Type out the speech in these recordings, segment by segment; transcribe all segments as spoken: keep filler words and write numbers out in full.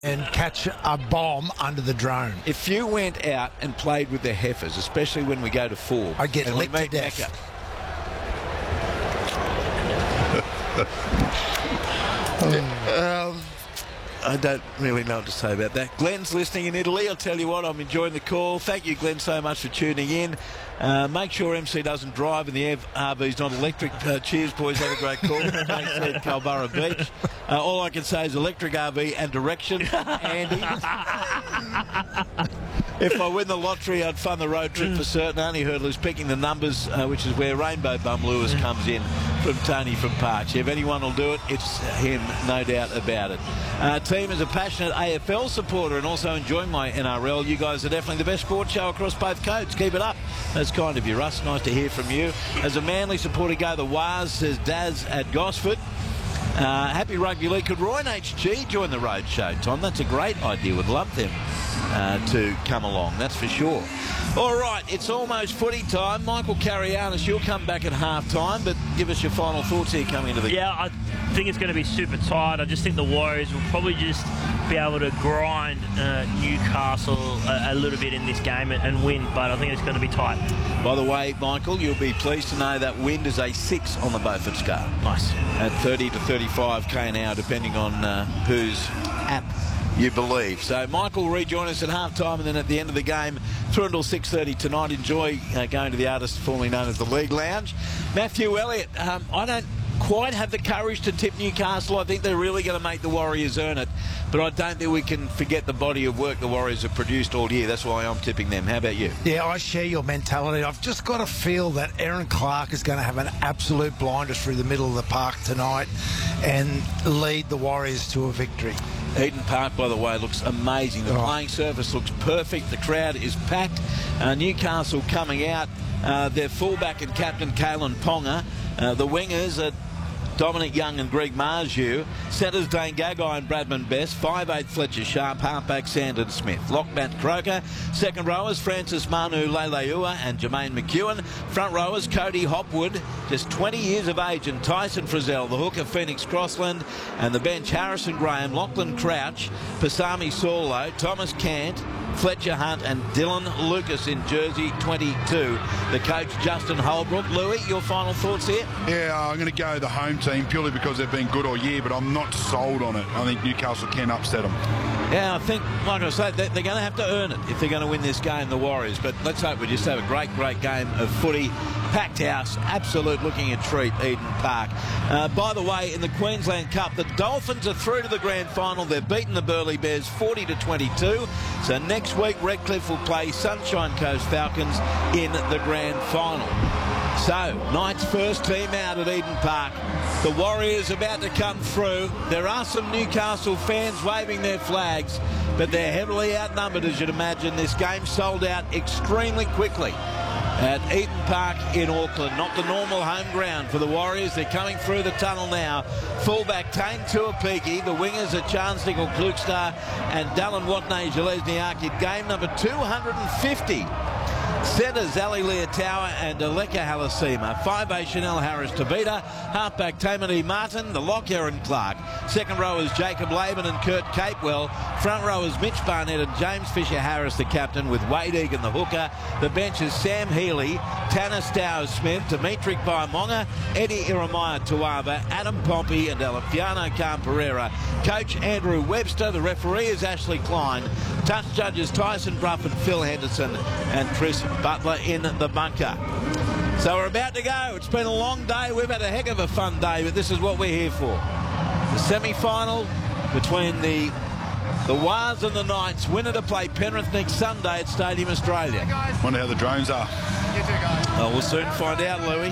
and catch a bomb under the drone. If you went out and played with the heifers, especially when we go to four, I'd get and licked we to meet death. Mecca. um, I don't really know what to say about that. Glenn's listening in Italy. I'll tell you what, I'm enjoying the call. Thank you, Glenn, so much for tuning in. Uh, make sure M C doesn't drive and the R V's not electric. Uh, cheers, boys. Have a great call. Thanks, at Culburra Beach. Uh, all I can say is electric R V and direction. Andy. If I win the lottery, I'd fund the road trip for certain. Only hurdlers picking the numbers, uh, which is where Rainbow Bum Lewis comes in from Tony from Parks. If anyone will do it, it's him, no doubt about it. Uh, team is a passionate A F L supporter and also enjoying my N R L. You guys are definitely the best sports show across both codes. Keep it up. That's kind of you, Russ. Nice to hear from you. As a Manly supporter, go the Wars, says Daz at Gosford. Uh, happy Rugby League. Could Roy and H G join the road show, Tom? That's a great idea. Would love them uh, to come along, that's for sure. All right, it's almost footy time. Michael Carianis, you'll come back at half-time, but give us your final thoughts here coming into the... Yeah, I think it's going to be super tight. I just think the Warriors will probably just be able to grind uh, Newcastle a, a little bit in this game and, and win, but I think it's going to be tight. By the way, Michael, you'll be pleased to know that wind is a six on the Beaufort scale. Nice. At thirty to thirty-five k an hour, depending on uh, whose app you believe. So Michael will rejoin us at half-time, and then at the end of the game, through until six thirty tonight. Enjoy uh, going to the artist formerly known as the League Lounge. Matthew Elliott, um, I don't quite have the courage to tip Newcastle. I think they're really going to make the Warriors earn it, but I don't think we can forget the body of work the Warriors have produced all year. That's why I'm tipping them. How about you? Yeah, I share your mentality. I've just got to feel that Aaron Clark is going to have an absolute blinder through the middle of the park tonight and lead the Warriors to a victory. Eden Park, by the way, looks amazing. The oh. playing surface looks perfect. The crowd is packed. Uh, Newcastle coming out. Uh, their fullback and captain, Kalen Ponga. Uh, the wingers are Dominic Young and Greg Marju. Centres Dane Gagai and Bradman Best. five eight Fletcher Sharp. Halfback Sandon Smith. Lock Matt Croker. Second rowers Francis Manu Leleua and Jermaine McEwen. Front rowers Cody Hopwood, just twenty years of age, and Tyson Frizzell. The hooker Phoenix Crossland. And the bench Harrison Graham, Lachlan Crouch, Pasami Saulo, Thomas Cant, Fletcher Hunt and Dylan Lucas in jersey twenty-two. The coach Justin Holbrook. Louis, your final thoughts here? Yeah, I'm going to go the home team purely because they've been good all year, but I'm not sold on it. I think Newcastle can upset them. Yeah, I think, like I said, they're going to have to earn it if they're going to win this game, the Warriors. But let's hope we just have a great, great game of footy. Packed house, absolute looking a treat, Eden Park. Uh, by the way, in the Queensland Cup, the Dolphins are through to the grand final. They've beaten the Burleigh Bears forty to twenty-two. So next week, Redcliffe will play Sunshine Coast Falcons in the grand final. So, Knights' first team out at Eden Park. The Warriors about to come through. There are some Newcastle fans waving their flags, but they're heavily outnumbered, as you'd imagine. This game sold out extremely quickly at Eden Park in Auckland. Not the normal home ground for the Warriors. They're coming through the tunnel now. Fullback Tane Tuapiki. The wingers are Chance Nickel Klukstar and Dallin Watney-Jalesniak. Game number two hundred fifty. Centres Ali Leotawa and Aleka Halasima. five A Chanel Harris Tabita. Halfback Tamani Martin. The lock Aaron Clark. Second rowers Jacob Laban and Kurt Capewell. Front rowers Mitch Barnett and James Fisher Harris, the captain, with Wade Egan, the hooker. The bench is Sam Healy, Tanner Stowers Smith, Dimitri Baimonga, Eddie Iramiah Tuava, Adam Pompey and Alefiano Khan Pereira. Coach Andrew Webster. The referee is Ashley Klein. Touch judges Tyson Bruff and Phil Henderson and Chris Butler in the bunker. So we're about to go. It's been a long day. We've had a heck of a fun day, but this is what we're here for. The semi-final between the the Wars and the Knights. Winner to play Penrith next Sunday at Stadium Australia. Wonder how the drones are. You too, guys. Oh, we'll soon find out, Louis.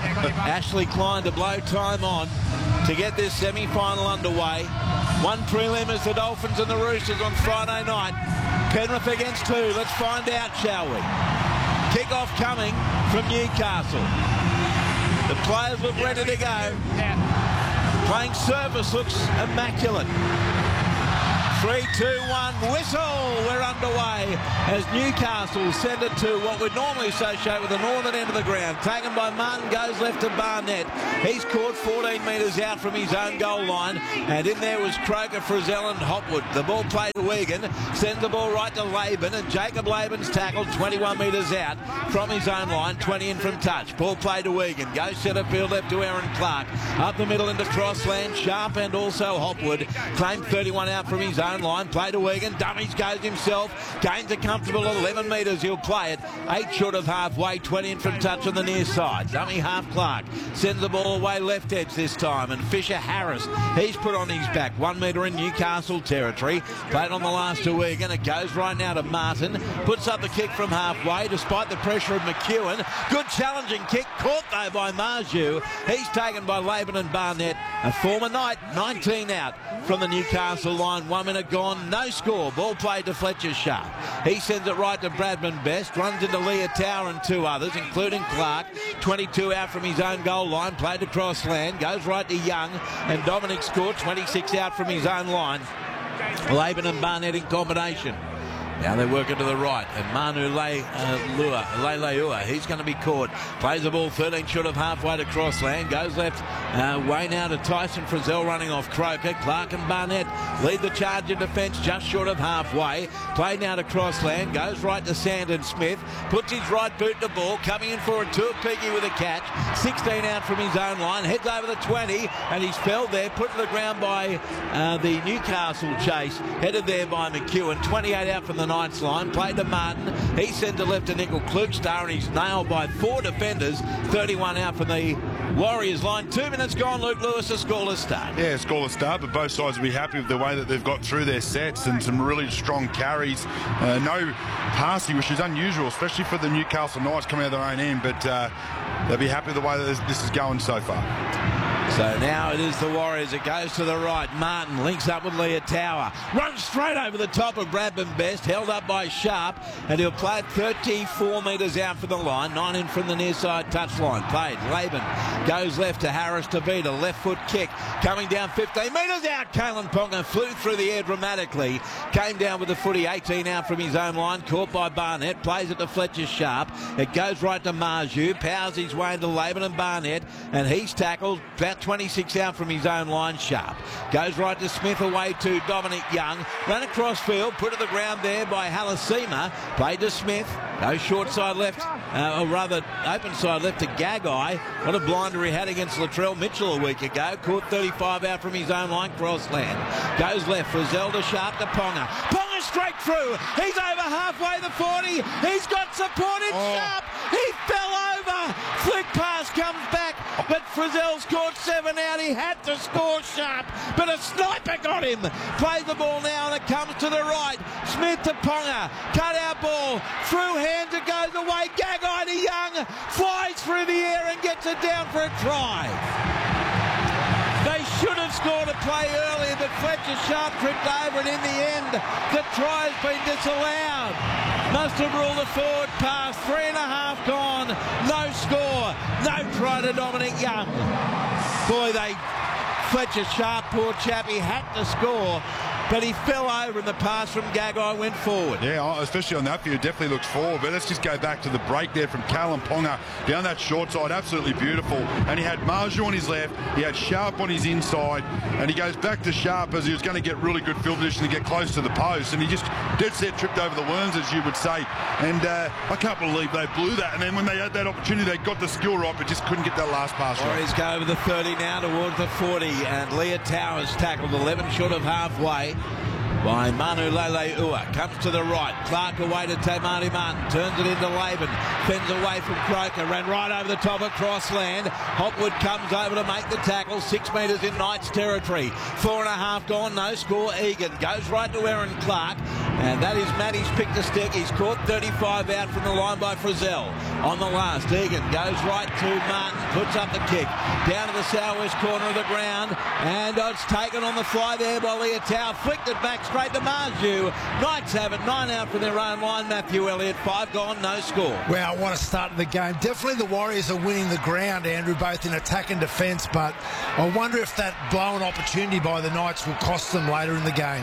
Ashley Klein to blow time on to get this semi-final underway. One prelim is the Dolphins and the Roosters on Friday night. Penrith against two. Let's find out, shall we? Kick-off coming from Newcastle. The players look ready to go. Playing surface looks immaculate. Three, two, one, whistle. We're underway as Newcastle send it to what we'd normally associate with the northern end of the ground. Taken by Martin, goes left to Barnett. He's caught fourteen metres out from his own goal line, and in there was Croker, Frizzell and Hopwood. The ball played to Wigan, sends the ball right to Laban, and Jacob Laban's tackled twenty-one metres out from his own line, twenty in from touch. Ball played to Wigan, goes centre field left to Aaron Clark. Up the middle into Crossland, Sharp and also Hopwood. Claimed thirty-one out from his own line, play to Wigan. Dummies goes himself, gains a comfortable eleven metres. He'll play it eight short of halfway, twenty in from touch on the near side. Dummy half Clark sends the ball away left edge this time, and Fisher Harris, he's put on his back, one metre in Newcastle territory. Played on the last to Wigan. It goes right now to Martin, puts up the kick from halfway despite the pressure of McEwen. Good challenging kick, caught though by Marju. He's taken by Laban and Barnett. A former Knight, nineteen out from the Newcastle line, one minute gone, no score. Ball played to Fletcher Sharp. He sends it right to Bradman Best, runs into Leah Tower and two others, including Clark. twenty-two out from his own goal line, played to Crossland, goes right to Young, and Dominic scored twenty-six out from his own line. Laban and Barnett in combination. Now they're working to the right, and Manu Le, uh, Lua, Leileua, he's going to be caught. Plays the ball thirteen short of halfway to Crossland, goes left, uh, way now to Tyson Frizzell running off Croker. Clark and Barnett lead the charge in defence just short of halfway. Play now to Crossland, goes right to Sandon Smith, puts his right boot to ball, coming in for a Tuapiki with a catch. sixteen out from his own line, heads over the twenty, and he's felled there, put to the ground by uh, the Newcastle chase, headed there by McEwen. twenty-eight out from the Knights line, played to Martin. He sent to left to Nickel Klugstar, and he's nailed by four defenders. thirty-one out from the Warriors line. Two minutes gone, Luke Lewis, a scoreless start. Yeah, scoreless start, but both sides will be happy with the way that they've got through their sets and some really strong carries. Uh, no passing, which is unusual, especially for the Newcastle Knights coming out of their own end, but uh, they'll be happy with the way that this, this is going so far. So now it is the Warriors. It goes to the right. Martin links up with Leah Tower. Runs straight over the top of Bradman Best. Held up by Sharp. And he'll play it thirty-four metres out from the line. Nine in from the near side touchline. Played. Laban goes left to Harris to Vida. Left foot kick. Coming down fifteen metres out. Kalen Ponga flew through the air dramatically. Came down with the footy. eighteen out from his own line. Caught by Barnett. Plays it to Fletcher Sharp. It goes right to Marju. Powers his way into Laban and Barnett. And he's tackled about twenty-six out from his own line. Sharp goes right to Smith, away to Dominic Young, run across field, put to the ground there by Halasima, played to Smith, goes short side left, uh, or rather open side left to Gagai. What a blinder he had against Latrell Mitchell a week ago. Caught thirty-five out from his own line. Crossland goes left for Zelda. Sharp to Ponga. Ponga straight through. He's over halfway the forty. He's got support in oh. Sharp. He fell over. Flick pass comes back, but Frizzell's caught seven out. He had to score Sharp, but a sniper got him. Plays the ball now, and it comes to the right. Smith to Ponga. Cut out ball. Through hands, it goes away. Gagai to Young. Flies through the air and gets it down for a try. They should have scored a play earlier, but Fletcher Sharp tripped over it in the end. The try has been disallowed. Must have ruled a forward pass. Three and a half gone. No score. No try to Dominic Young. Boy, they... Fletcher Sharp, poor chap, he had to score, but he fell over and the pass from Gagai went forward. Yeah, especially on that view, definitely looks forward. But let's just go back to the break there from Kalen Ponga down that short side, absolutely beautiful. And he had Marju on his left, he had Sharp on his inside, and he goes back to Sharp as he was going to get really good field position to get close to the post, and he just dead set tripped over the worms, as you would say. And uh, I can't believe they blew that. And then when they had that opportunity, they got the skill right, but just couldn't get that last pass right. Warriors go over the thirty now towards the forty, and Leah Towers tackled eleven short of halfway by Manu Leileua. Comes to the right. Clark away to Tamati Martin. Turns it into Laban. Fends away from Croker. Ran right over the top of Crossland. Hopwood comes over to make the tackle. Six metres in Knights territory. Four and a half gone. No score. Egan goes right to Aaron Clark. And that is Matty's picked a stick. He's caught thirty-five out from the line by Frizzell. On the last, Egan goes right to Martin. Puts up the kick. Down to the southwest corner of the ground. And it's taken on the fly there by Leah Tower. Flicked it back straight to Marju. Knights have it. Nine out from their own line. Matthew Elliott. Five gone. No score. Well, what a start to the game. Definitely the Warriors are winning the ground, Andrew, both in attack and defence. But I wonder if that blown opportunity by the Knights will cost them later in the game.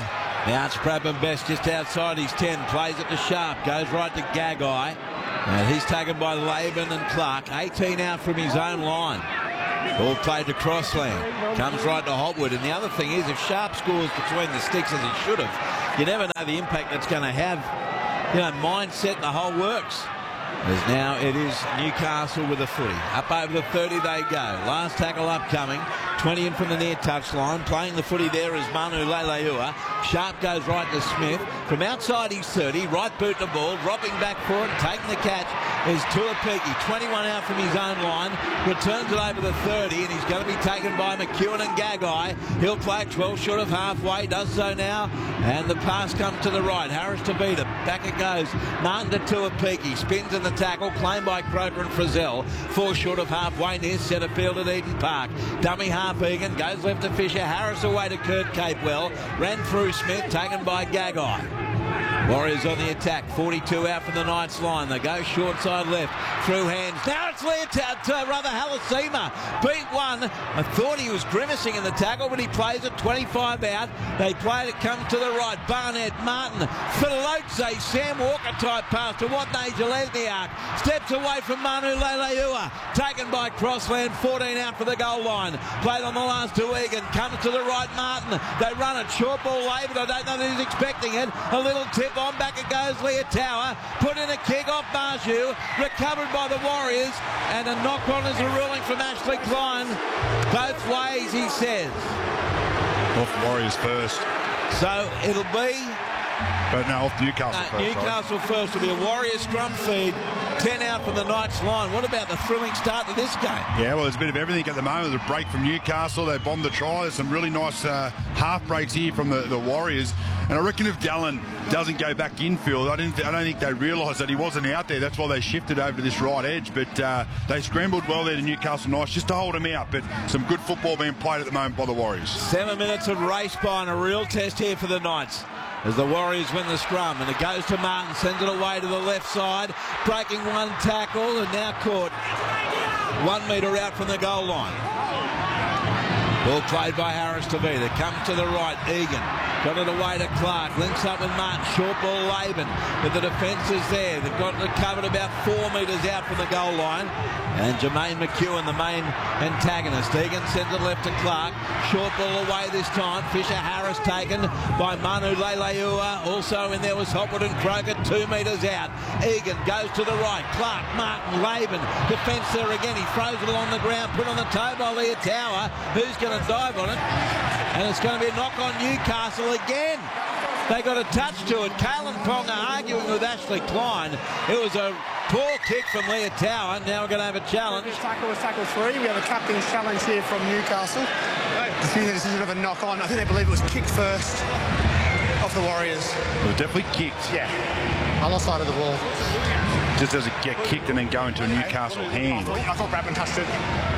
Now it's Bradman Best just outside his ten. Plays it to Sharp. Goes right to Gagai. And he's taken by Laban and Clark. eighteen out from his own line. Ball played to Crossland. Comes right to Hotwood. And the other thing is, if Sharp scores between the sticks as he should have, you never know the impact that's going to have. You know, mindset and the whole works. As now it is Newcastle with a footy. Up over the thirty they go. Last tackle upcoming. twenty in from the near touchline. Playing the footy there is Manu Leilua. Sharp goes right to Smith. From outside his thirty, right boot the ball, dropping back for it, taking the catch is Tuapiki. twenty-one out from his own line. Returns it over the thirty, and he's going to be taken by McEwen and Gagai. He'll play twelve short of halfway. Does so now. And the pass comes to the right. Harris to beat him. Back it goes. Martin to Tuapiki. Spins in the tackle. Claimed by Croker and Frizzell. Four short of halfway near centre field at Eden Park. Dummy half Egan. Goes left to Fisher. Harris away to Kurt Capewell. Ran through Smith. Taken by Gagai. Warriors on the attack. forty-two out from the Knights line. They go short side left. Through hands. Now it's Leotau, rather Halasima. Beat one. I thought he was grimacing in the tackle, but he plays it twenty-five out. They play it, comes to the right. Barnett, Martin, Filote, Sam Walker type pass to Watney Jelezniak. Steps away from Manu Leilua. Taken by Crossland. fourteen out for the goal line. Played on the last to Egan. Comes to the right, Martin. They run it. Short ball late, but I don't know that he's expecting it. A little tip on. Back it goes Leotau. Put in a kick off Marju. Recovered by the Warriors. And a knock on is a ruling from Ashley Klein. Both ways, he says. Off Warriors first. So it'll be... But no, off Newcastle uh, first. Newcastle right? first will be a Warriors scrum feed. ten out from the Knights line. What about the thrilling start to this game? Yeah, well, there's a bit of everything at the moment. There's a break from Newcastle. They bombed the try. There's some really nice uh, half breaks here from the, the Warriors. And I reckon if Dallin doesn't go back infield, I, didn't, I don't think they realised that he wasn't out there. That's why they shifted over to this right edge. But uh, they scrambled well there to Newcastle Knights just to hold him out. But some good football being played at the moment by the Warriors. Seven minutes of race by and a real test here for the Knights. As the Warriors win the scrum, and it goes to Martin, sends it away to the left side, breaking one tackle, and now caught one metre out from the goal line. Ball played by Harris to Vida. Comes to the right, Egan. Got it away to Clark. Links up with Martin. Short ball Laban. But the defence is there. They've got it covered about four metres out from the goal line. And Jermaine McEwen, the main antagonist. Egan sends it left to Clark. Short ball away this time. Fisher Harris taken by Manu Leilua. Also in there was Hopwood and Croker. Two metres out. Egan goes to the right. Clark, Martin, Laban. Defence there again. He throws it along the ground. Put on the toe by Leotau. Who's going to dive on it? And it's going to be a knock on Newcastle again. They got a touch to it. Kalen Ponga arguing with Ashley Klein. It was a poor kick from Leotau. Now we're going to have a challenge. This tackle was tackle three. We have a captain's challenge here from Newcastle. I think this is a bit of a knock on. I think they believe it was kicked first off the Warriors. It was definitely kicked. Yeah. On the side of the ball. Just does it get kicked and then go into a Newcastle hand. I thought Bradman touched it.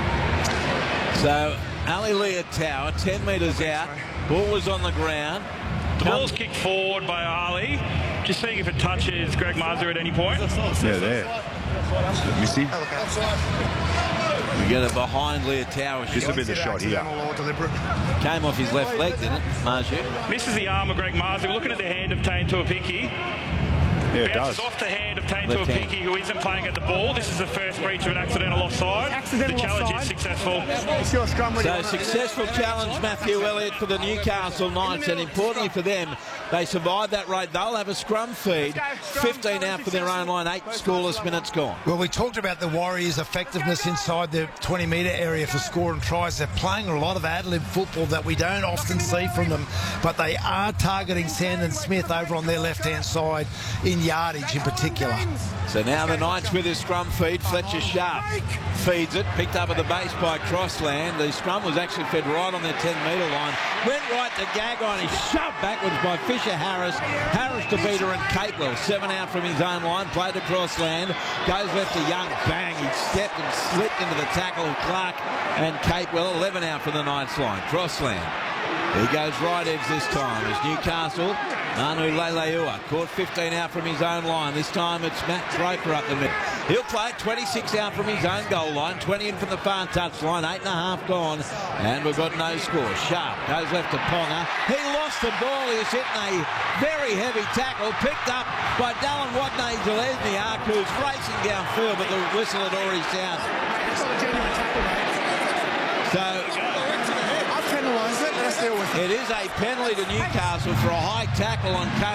So Ali Leotau, ten metres out. Ball was on the ground. The ball's kicked forward by Ali. Just seeing if it touches Greg Marzer at any point. Yeah, there. Missy. We get it behind Leotau. This would be the shot here. Came off his left leg, didn't it, Marju? Misses the arm of Greg Marzer. Looking at the hand of Tane Tuapiki. Yeah, it bounces does. off the hand of Tane Left Tuapiki, who isn't playing at the ball. This is the first breach of an accidental offside. Accidental the challenge offside. is successful. It's your scrum ready. So successful challenge, Matthew Elliott, for the Newcastle Knights, and importantly for them, they survived that raid. They'll have a scrum feed. fifteen out for their own line, eight scoreless minutes gone. Well, we talked about the Warriors' effectiveness inside the twenty metre area for scoring tries. They're playing a lot of ad-lib football that we don't often see from them, but they are targeting Sandon Smith over on their left-hand side in yardage in particular. So now the Knights with his scrum feed. Fletcher Sharp feeds it, picked up at the base by Crossland. The scrum was actually fed right on their ten metre line. Went right to Gagai and he shoved backwards by Fisher Harris. Harris to Beater and Capewell. Seven out from his own line. Played to Crossland. Goes left to Young. Bang. He stepped and slipped into the tackle of Clark and Capewell. eleven out from the Knights line. Crossland. He goes right edge this time. It's Newcastle. Manu Leilua caught fifteen out from his own line. This time it's Matt Draper up the middle. He'll play it twenty-six out from his own goal line, twenty in from the far touchline, eight and a half gone, and we've got no score. Sharp goes left to Ponga. He lost the ball. He's hitting a very heavy tackle, picked up by Dallin Watene-Zelezniak, who's racing downfield, but the whistle had already sounded. It's not a genuine tackle, mate. So I've penalised it. Let's deal with it. it is a penalty to Newcastle for a high tackle on Caleb